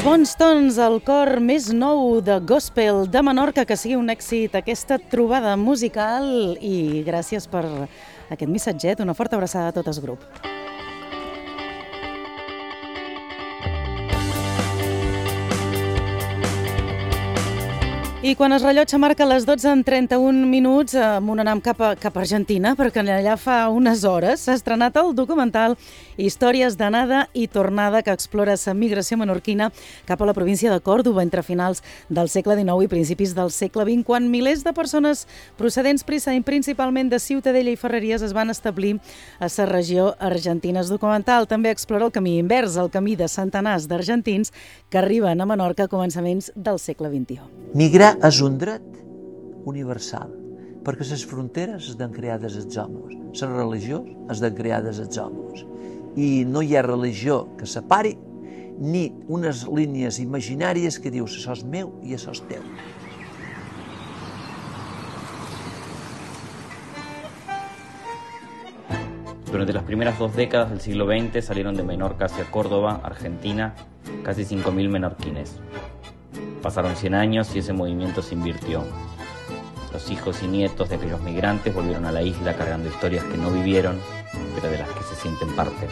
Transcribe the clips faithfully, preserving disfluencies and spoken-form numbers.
Bons tons, el cor més nou de gospel de Menorca, que sigui un èxit aquesta trobada musical, i gràcies per aquest missatget, una forta abraçada a tot el grup. I quan el rellotge marca les dotze en trenta-un minuts, amunt anem cap a, cap a Argentina, perquè allà fa unes hores s'ha estrenat el documental Històries d'anada i tornada, que explora la migració menorquina cap a la província de Còrdova entre finals del segle dinou i principis del segle vint, quan milers de persones procedents principalment de Ciutadella i Ferreries es van establir a la regió argentina. El documental també explora el camí invers, el camí de centenars d'argentins que arriben a Menorca a començaments del segle vint-i-u. Migrar és un dret universal, perquè les fronteres estan creades als homes, les religions estan creades als homes, i no hi ha religió que separi, ni unes línies imaginàries que dius això és meu i això és teu. Durante las primeras dos décadas del siglo veinte salieron de Menorca hacia Córdoba, Argentina, casi cinco mil menorquines. Pasaron cien años y ese movimiento se invirtió. Los hijos y nietos de aquellos migrantes volvieron a la isla cargando historias que no vivieron, pero de las que se sienten parte.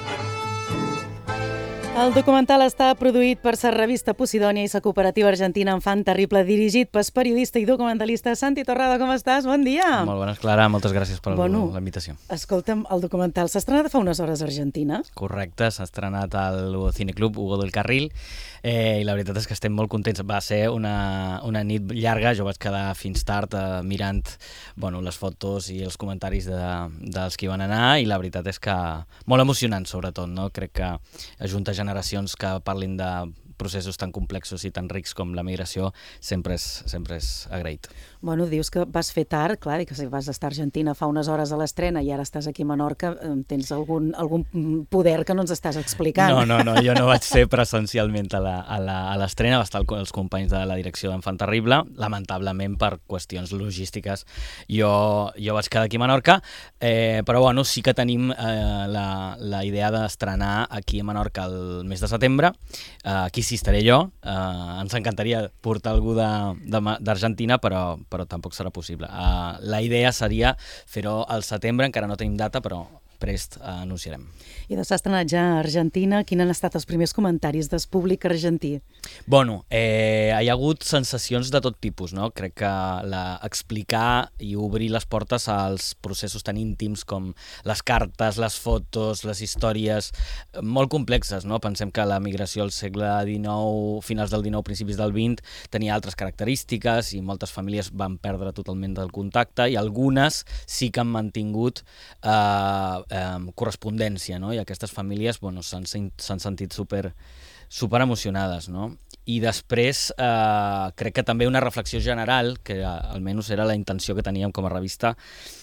El documental està produït per la revista Posidònia i la cooperativa argentina Enfant Terrible, dirigit pel periodista i documentalista Santi Torrado. Com estàs? Bon dia! Molt bones, Clara. Moltes gràcies per bueno, la invitació. Escolta'm, el documental s'ha estrenat fa unes hores a Argentina. Correcte, s'ha estrenat al Cineclub Hugo del Carril, eh, i la veritat és que estem molt contents. Va ser una, una nit llarga, jo vaig quedar fins tard eh, mirant bueno, les fotos i els comentaris de, dels que hi van anar, i la veritat és que molt emocionant, sobretot, no? Crec que ajunta generacions que parlin de processos tan complexos i tan rics com la migració sempre és, sempre és agraït. Bueno, dius que vas fer tard, clar, i que si vas estar a Argentina fa unes hores a l'estrena i ara estàs aquí a Menorca, tens algun, algun poder que no ens estàs explicant. No, no, no, jo no vaig ser presencialment a la, a la, a l'estrena, va estar els companys de la direcció d'Enfant Terrible, lamentablement per qüestions logístiques jo, jo vaig quedar aquí a Menorca, eh, però bueno, sí que tenim eh, la, la idea d'estrenar aquí a Menorca el mes de setembre, eh, aquí sí estaré jo, eh, ens encantaria portar algú d'Argentina, però però tampoc serà possible. Uh, la idea seria fer-ho al setembre, encara no tenim data, però prest uh, anunciarem. I de s'ha estrenat ja a Argentina, quins han estat els primers comentaris del públic argentí? Bueno, eh, hi ha hagut sensacions de tot tipus, no? Crec que la, explicar i obrir les portes als processos tan íntims com les cartes, les fotos, les històries molt complexes, no? Pensem que la migració al segle dinou, finals del dinou, principis del vint, tenia altres característiques i moltes famílies van perdre totalment el contacte, i algunes sí que han mantingut eh, eh, correspondència, no? I aquestes famílies bueno, s'han sentit super, super emocionades, no? I després eh, crec que també una reflexió general, que almenys era la intenció que teníem com a revista,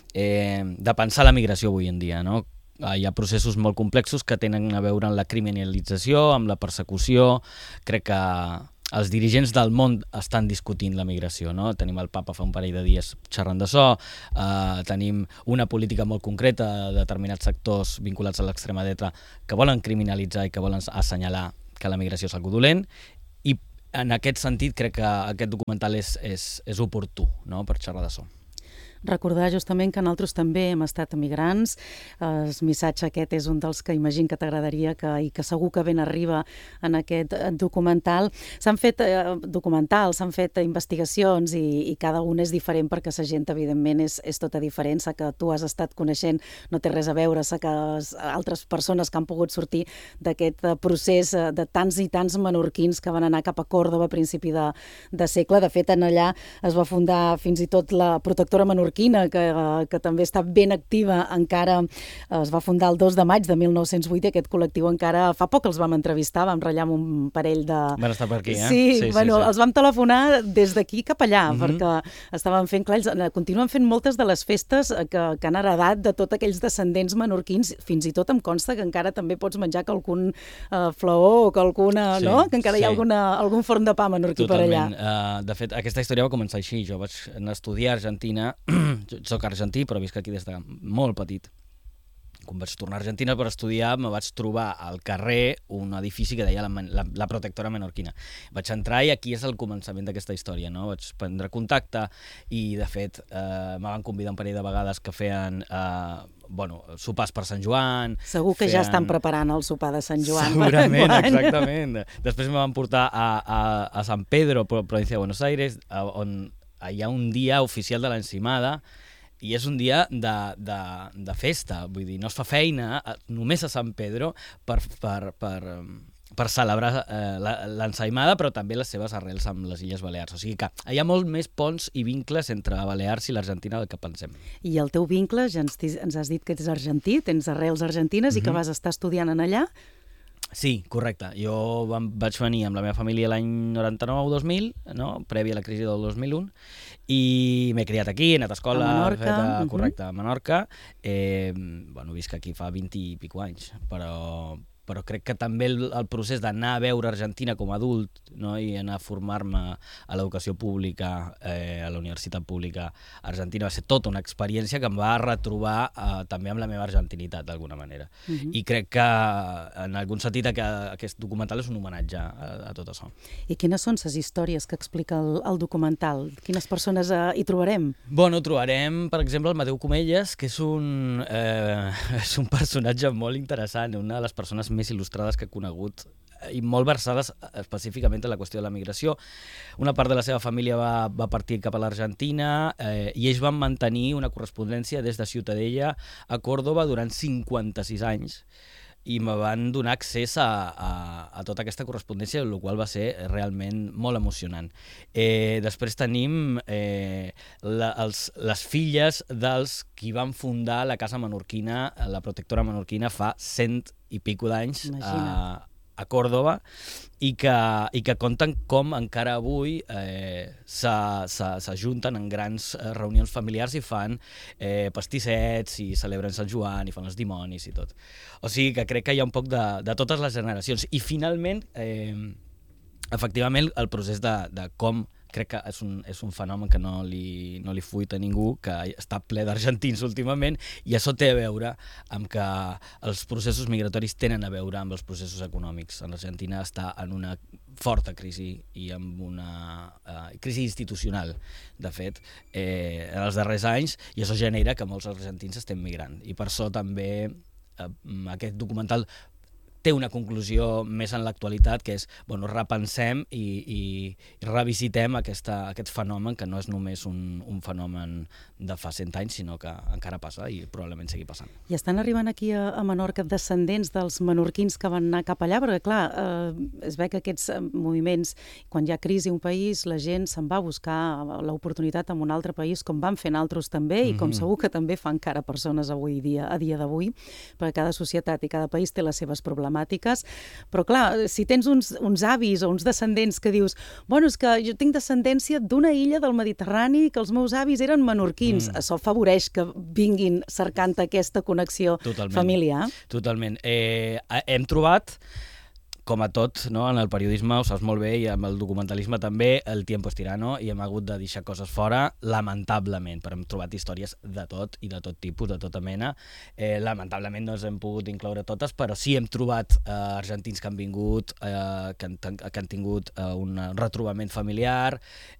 eh, de pensar la migració avui en dia, no? Hi ha processos molt complexos que tenen a veure amb la criminalització, amb la persecució. Crec que els dirigents del món estan discutint la migració, no? Tenim el papa fa un parell de dies xerrant d'això, eh, tenim una política molt concreta de determinats sectors vinculats a l'extrema dreta que volen criminalitzar i que volen assenyalar que la migració és algo dolent, i en aquest sentit crec que aquest documental és, és, és oportú, no?, per xerrar d'això. Recordar justament que nosaltres també hem estat emigrants. El missatge aquest és un dels que imagino que t'agradaria que, i que segur que ben arriba en aquest documental. S'han fet eh, documentals, s'han fet investigacions i, i cada un és diferent perquè la gent evidentment és, és tota diferent. Sé que tu has estat coneixent, no té res a veure, sé que altres persones que han pogut sortir d'aquest procés de tants i tants menorquins que van anar cap a Còrdova a principi de, de segle. De fet, en allà es va fundar fins i tot la protectora menorquina, que, que també està ben activa encara. Es va fundar el dos de maig de mil nou-cents vuit i aquest col·lectiu encara fa poc els vam entrevistar, vam ratllar amb un parell de... Van estar per aquí, eh? Sí, sí, bueno, sí, sí. Els vam telefonar des d'aquí cap allà, mm-hmm. perquè estaven fent, clar, ells continuen fent moltes de les festes que, que han heredat de tots aquells descendents menorquins. Fins i tot em consta que encara també pots menjar qualcun uh, flaó o qualcuna, sí, no? Que encara sí. Hi ha alguna, algun forn de pa menorquí Totalment. Per allà. Uh, de fet, aquesta història va començar així. Jo vaig anar a estudiar a Argentina, soc argentí, però visc aquí des de molt petit. quan vaig tornar a Argentina per estudiar, me vaig trobar al carrer un edifici que deia la, la, la Protectora Menorquina. Vaig entrar i aquí és el començament d'aquesta història, no? Vaig prendre contacte i, de fet, eh, me van convidar un parell de vegades que feien eh, bueno, sopars per Sant Joan. Segur que feien... ja estan preparant el sopar de Sant Joan. Segurament, exactament. Després me van portar a, a, a San Pedro, província de Buenos Aires, on hi ha un dia oficial de l'Encimada, i és un dia de, de, de festa, vull dir, no es fa feina només a Sant Pedro per, per, per, per celebrar eh, l'ensaïmada, però també les seves arrels amb les Illes Balears. O sigui que hi ha molt més ponts i vincles entre Balears i l'Argentina del que pensem. I el teu vincle, ja ens, ens has dit que ets argentí, tens arrels argentines mm-hmm. i que vas estar estudiant en allà? Sí, correcte. Jo vaig venir amb la meva família l'any noranta-nou dos mil, no? Prèvia a la crisi del dos mil un, i m'he criat aquí, he anat a escola, a Menorca. Feta, uh-huh. correcte, a Menorca. Eh, bueno, visc aquí fa vint i pico anys, però... però crec que també el, el procés d'anar a veure Argentina com a adult, no? I anar a formar-me a l'educació pública, eh, a la universitat pública argentina, va ser tota una experiència que em va retrobar eh, també amb la meva argentinitat, d'alguna manera. Uh-huh. I crec que, en algun sentit, que aquest documental és un homenatge a, a tot això. I quines són les històries que explica el, el documental? Quines persones eh, hi trobarem? Bueno, trobarem, per exemple, el Mateu Comelles, que és un, eh, és un personatge molt interessant, una de les persones més il·lustrades que he conegut i molt versades específicament en la qüestió de la migració. Una part de la seva família va, va partir cap a l'Argentina eh, i ells van mantenir una correspondència des de Ciutadella a Còrdova durant cinquanta-sis anys i me van donar accés a, a, a tota aquesta correspondència, el qual va ser realment molt emocionant. Eh, després tenim eh, la, els, les filles dels qui van fundar la Casa Menorquina, la Protectora Menorquina, fa cent i pico d'anys a, a Còrdova, i que, i que conten com encara avui eh, s'ajunten en grans reunions familiars i fan eh, pastissets i celebren Sant Joan i fan els dimonis i tot. O sigui que crec que hi ha un poc de, de totes les generacions. I finalment, eh, efectivament, el procés de, de com crec que és un, és un fenomen que no li, no li fuit a ningú, que està ple d'argentins últimament, i això té a veure amb que els processos migratoris tenen a veure amb els processos econòmics. L'Argentina està en una forta crisi i amb una uh, crisi institucional, de fet, eh, en els darrers anys, i això genera que molts argentins estem migrant. I per això també eh, aquest documental té una conclusió més en l'actualitat, que és, bueno, repensem i, i, i revisitem aquesta, aquest fenomen, que no és només un, un fenomen de fa cent anys, sinó que encara passa i probablement segui passant. I estan arribant aquí a, a Menorca descendents dels menorquins que van anar cap allà, perquè clar, eh, es ve que aquests moviments, quan hi ha crisi a un país, la gent se'n va a buscar l'oportunitat en un altre país, com van fent altres també, i com mm-hmm. segur que també fan encara persones avui dia, a dia d'avui, perquè cada societat i cada país té les seves problemàtiques. Però clar, si tens uns, uns avis o uns descendents que dius, bueno, és que jo tinc descendència d'una illa del Mediterrani que els meus avis eren menorquins, mm. això afavoreix que vinguin cercant aquesta connexió Totalment. familiar. Totalment. Eh, hem trobat, com a tot, no? En el periodisme, ho saps molt bé, i amb el documentalisme també, el tiempo es tirano, i hem hagut de deixar coses fora, lamentablement, però hem trobat històries de tot i de tot tipus, de tota mena. Eh, lamentablement no les hem pogut incloure totes, però sí hem trobat eh, argentins que han vingut, eh, que, han, que han tingut eh, un retrobament familiar,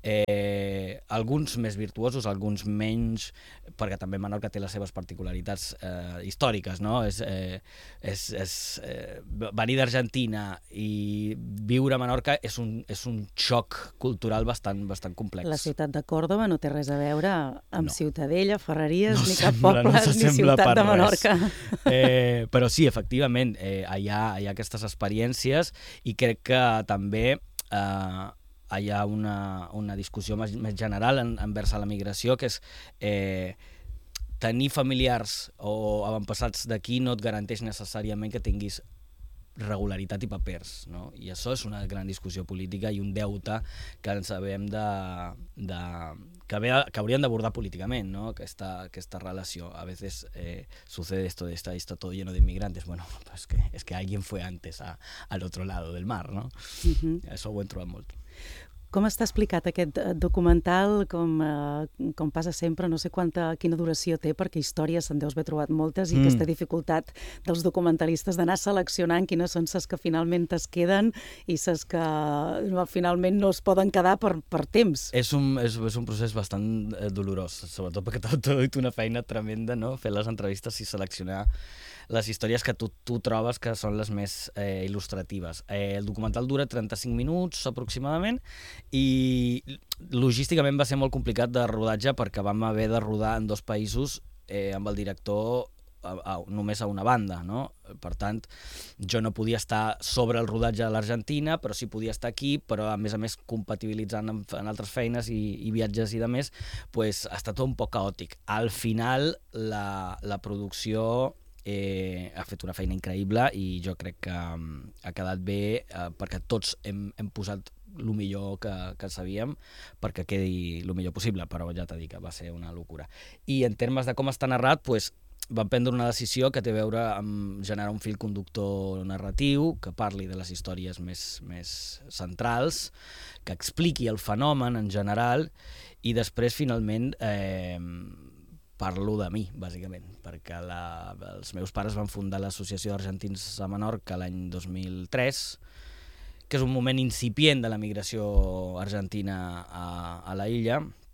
eh, alguns més virtuosos, alguns menys, perquè també Menorca té les seves particularitats eh, històriques, no? És, eh, és, és eh, venir d'Argentina i viure a Menorca és un, és un xoc cultural bastant, bastant complex. La ciutat de Còrdova no té res a veure amb no. Ciutadella, Ferreries, no ni sembla, cap poble, no ni ciutat de Menorca. Eh, però sí, efectivament, eh, hi, ha, hi ha aquestes experiències i crec que també eh, hi ha una, una discussió més, més general en, envers a la migració, que és eh, tenir familiars o avantpassats d'aquí no et garanteix necessàriament que tinguis regularitat i papers, no? I això és una gran discussió política i un deute que ens sabem de, de, que, ve, que hauríem d'abordar políticament, no? Aquesta, aquesta relació. A veces eh, sucede esto de esta, está todo lleno de inmigrantes. Bueno, pues que, es que alguien fue antes a, al otro lado del mar, no? Uh-huh. Això ho hem trobat molt. Com està explicat aquest documental? Com, eh, com passa sempre, no sé quanta, quina duració té, perquè històries se'n deus haver trobat moltes i mm. aquesta dificultat dels documentalistes d'anar seleccionant quines són les que finalment es queden i les que no, finalment no es poden quedar per, per temps. És un, és, és un procés bastant eh, dolorós, sobretot perquè t'ha dit una feina tremenda, no? Fer les entrevistes i seleccionar les històries que tu, tu trobes que són les més eh, il·lustratives. Eh, el documental dura trenta-cinc minuts aproximadament i logísticament va ser molt complicat de rodatge perquè vam haver de rodar en dos països eh, amb el director a, a, només a una banda, no? Per tant, jo no podia estar sobre el rodatge de l'Argentina, però sí podia estar aquí, però a més a més compatibilitzant en, en altres feines i, i viatges i de més, pues, ha estat un poc caòtic. Al final, la, la producció Eh, ha fet una feina increïble i jo crec que um, ha quedat bé eh, perquè tots hem, hem posat el millor que, que sabíem perquè quedi el millor possible, però ja t'he dit que va ser una locura. I en termes de com està narrat, pues, vam prendre una decisió que té a veure amb generar un fil conductor narratiu que parli de les històries més, més centrals, que expliqui el fenomen en general i després finalment eh, parlo de mi, bàsicament, perquè la, els meus pares van fundar l'Associació d'Argentins a Menorca l'any dos mil tres, que és un moment incipient de la migració argentina a, a la illa,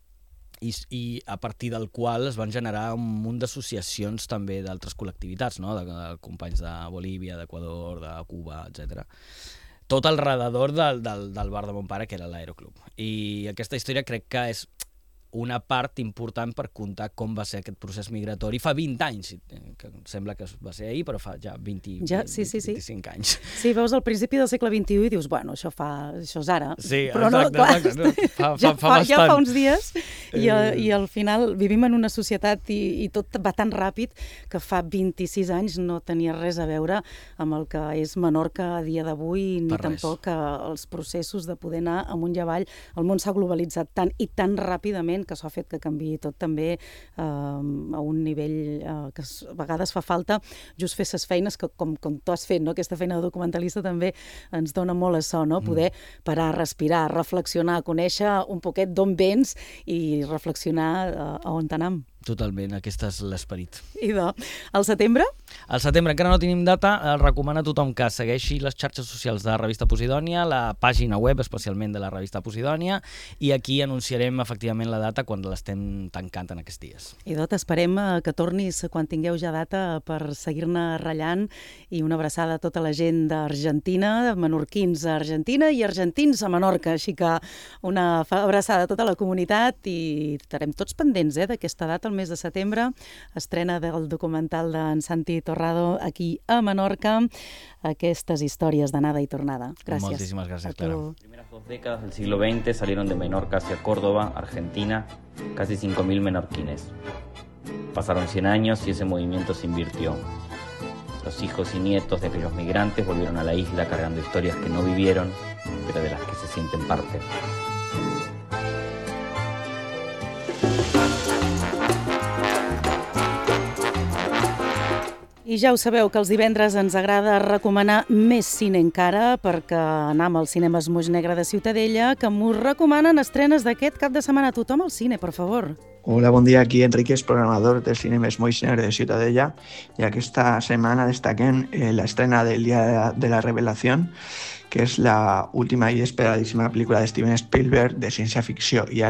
i, i a partir del qual es van generar un munt d'associacions també d'altres col·lectivitats, no? de, de companys de Bolívia, d'Equador, de Cuba, etcètera. Tot al redador del, del, del bar de mon pare, que era l'Aeroclub. I aquesta història crec que és una part important per contar com va ser aquest procés migratori fa vint anys, que sembla que va ser ahir, però fa ja vint, ja, sí, sí, sí. vint-i-cinc anys. Sí, veus al principi del segle vint-i-u i dius, bueno, això fa, això és ara. Sí, però exacte, no, clar, exacte. No, fa, ja, fa, fa, ja fa uns dies i, eh... i al final vivim en una societat i, i tot va tan ràpid que fa vint-i-sis anys no tenia res a veure amb el que és Menorca a dia d'avui, ni tampoc els processos de poder anar amunt i avall. El món s'ha globalitzat tant i tan ràpidament que s'ha fet que canviï tot també eh, a un nivell eh, que a vegades fa falta just fer ses feines que com, com tu has fet, no? Aquesta feina de documentalista també ens dona molt açò, no? Poder parar, respirar, reflexionar, conèixer un poquet d'on vens i reflexionar eh, a on t'anam. Totalment, aquest és l'esperit. I de, al setembre? Al setembre encara no tenim data, el recomana a tothom que segueixi les xarxes socials de la revista Posidònia, la pàgina web especialment de la revista Posidònia, i aquí anunciarem efectivament la data quan l'estem tancant en aquests dies. I de, t'esperem que tornis quan tingueu ja data per seguir-ne ratllant, i una abraçada a tota la gent d'Argentina, menorquins a Argentina i argentins a Menorca, així que una abraçada a tota la comunitat i estarem tots pendents eh, d'aquesta data, el mes de setembre, estrena del documental d'en Santi Torrado aquí a Menorca, aquestes històries d'anada i tornada. Gràcies. Moltíssimas gracias, Clara. Las primeras dos décadas del siglo veinte salieron de Menorca hacia Córdoba, Argentina, casi cinco mil menorquines. Pasaron cien años y ese movimiento se invirtió. Los hijos y nietos de aquellos migrantes volvieron a la isla cargando historias que no vivieron, pero de las que se sienten parte. I ja ho sabeu que els divendres ens agrada recomanar més cine encara, perquè anem al cinema Esmuix Negre de Ciutadella, que m'ho recomanen estrenes d'aquest cap de setmana. Tothom al cine, per favor. Hola, bon dia. Aquí Enrique, és programador del cinema Esmuix Negre de Ciutadella, i aquesta setmana destaquem eh, la estrena del Día de la Revelación, que és la última i esperadíssima pel·lícula de Steven Spielberg de ciència-ficció. I